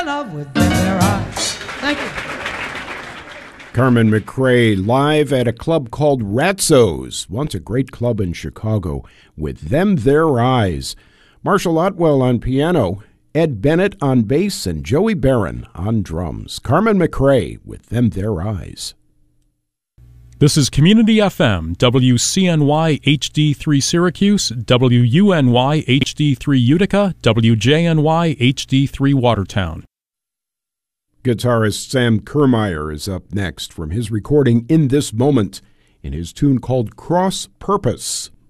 love with their eyes. Thank you. Carmen McRae live at a club called Ratzo's, once a great club in Chicago, with Them Their Eyes. Marshall Otwell on piano, Ed Bennett on bass, and Joey Barron on drums. Carmen McRae with Them Their Eyes. This is Community FM, WCNY HD3 Syracuse, WUNY HD3 Utica, WJNY HD3 Watertown. Guitarist Sam Kermeyer is up next from his recording In This Moment in his tune called Cross Purpose.